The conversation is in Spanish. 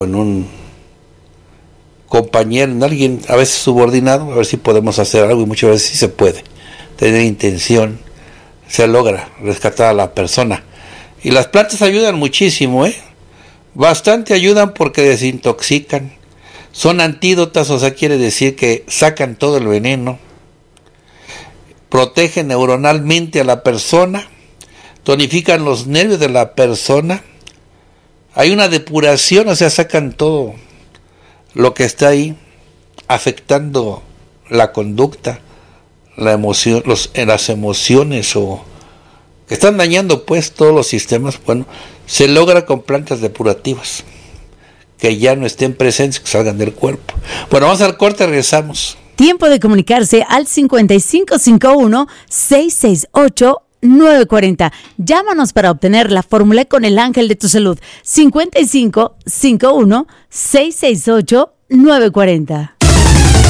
en un compañero, en alguien a veces subordinado, a ver si podemos hacer algo, y muchas veces sí se puede. Tener intención, se logra rescatar a la persona. Y las plantas ayudan muchísimo, bastante ayudan porque desintoxican. Son antídotas, o sea, quiere decir que sacan todo el veneno, protegen neuronalmente a la persona, tonifican los nervios de la persona. Hay una depuración, o sea, sacan todo lo que está ahí afectando la conducta, la emoción, las emociones, o que están dañando pues todos los sistemas. Bueno, se logra con plantas depurativas que ya no estén presentes, que salgan del cuerpo. Bueno, vamos al corte, regresamos. Tiempo de comunicarse al 5551-668-940. Llámanos para obtener la fórmula con el ángel de tu salud. 5551-668-940.